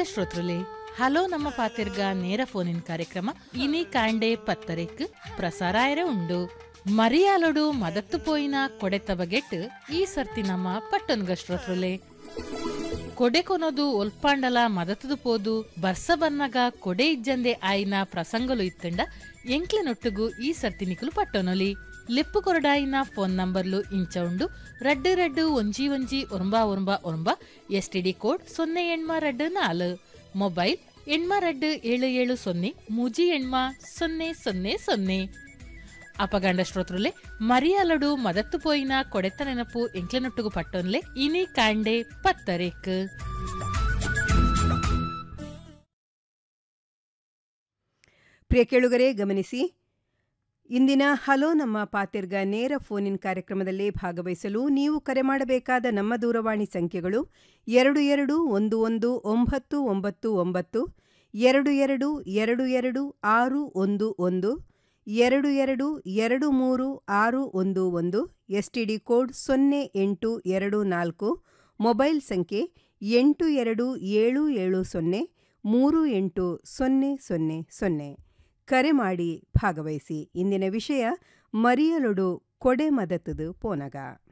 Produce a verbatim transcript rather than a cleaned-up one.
శ్రోతృలే hello ನಮ್ಮ ಪಾತಿರ್ಗ ನೇರ phone-in ಕಾರ್ಯಕ್ರಮ ಇನಿ ಕಾಂಡೆ ಪತ್ತರೆಕ್ ಪ್ರಸಾರಾಯರೆ ಉಂಡು ಮರಿಯಾಲೊಡು ಮದತ್ತು ಪೋಯಿನ ಕೊಡೆತ ಬಗೆಟ್ ಈ ಸರ್ತಿ ನಮ್ಮ ಪಟ್ಟನ್ಗ ಶ್ರೋತೃಲೆ ಕೊಡೆ ಕೊನೋದು ಒಲ್ಪಾಂಡಲ ಮದತದು ಪೋದು ಬರ್ಸ ಬನ್ನಗ ಕೊಡೆ ಇಜ್ಜಂದೆ ಆಯ್ನ ಪ್ರಸಂಗಲು ಇತ್ತಂಡ ಎಂಕ್ಲೆನೊಟ್ಟುಗು ಈ ಸರ್ತಿ ನಿಕುಲು ಪಟ್ಟೊನೊಲಿ ಲೆಪ್ಪು ಕೊರಡಾಯಿನ ಫೋನ್ ನಂಬರ್ಲು ಇಂಚ ಉಂಡು ರಡ್ಡು ರಡ್ಡು ಒಂಜಿ ಒಂಜಿ ಒರಂಬ ಒರಂಬ ಒರಂಬ ಎಸ್ಟಿಡಿ ಕೋಡ್ ಸೊನ್ನೆ ಎಣ್ಮ ರಡ್ಡು ನಾಲು ಮೊಬೈಲ್ ಎಣ್ಮ ರಡ್ಡು ಏಳು ಏಳು ಸೊನ್ನೆ ಮೂಜಿ ಎಣ್ಮ ಸೊನ್ನೆ ಸೊನ್ನೆ ಸೊನ್ನೆ ಅಪಗಂಡ ಶ್ರೋತೃಲೆ ಮರಿಯಾಲಡು ಮದತ್ತು ಪೋಯಿನ ಕೊಡೆತ ನೆನಪು ಎಂಕ್ಲೆನೊಟ್ಟುಗು ಪಟ್ಟೊನ್ಲೆ ಇನಿ ಕಾಂಡೆ ಪತ್ತರೇಕ್. ಪ್ರಿಯ ಕೇಳುಗರೆ ಗಮನಿಸಿ, ಇಂದಿನ ಹಲೋ ನಮ್ಮ ಪಾತಿರ್ಗ ನೇರ ಫೋನಿನ್ ಕಾರ್ಯಕ್ರಮದಲ್ಲಿ ಭಾಗವಹಿಸಲು ನೀವು ಕರೆ ಮಾಡಬೇಕಾದ ನಮ್ಮ ದೂರವಾಣಿ ಸಂಖ್ಯೆಗಳು ಎರಡು ಎರಡು ಒಂದು ಒಂದು ಒಂಬತ್ತು ಒಂಬತ್ತು ಒಂಬತ್ತು ಎರಡು ಎರಡು ಎರಡು ಎರಡು ಆರು ಒಂದು ಒಂದು ಎರಡು ಎರಡು ಎರಡು ಮೂರು ಆರು ಒಂದು ಒಂದು ಎಸ್ಟಿಡಿ ಕೋಡ್ ಸೊನ್ನೆ ಎಂಟು ಎರಡು ನಾಲ್ಕು ಮೊಬೈಲ್ ಸಂಖ್ಯೆ ಎಂಟು ಎರಡು ಏಳು ಏಳು ಸೊನ್ನೆ ಮೂರು ಎಂಟು ಸೊನ್ನೆ ಸೊನ್ನೆ ಸೊನ್ನೆ. ಕರೆ ಮಾಡಿ ಭಾಗವಹಿಸಿ. ಇಂದಿನ ವಿಷಯ ಮರಿಯಲೊಡು ಕೊಡೆ ಮದತದು ಪೋನಗ.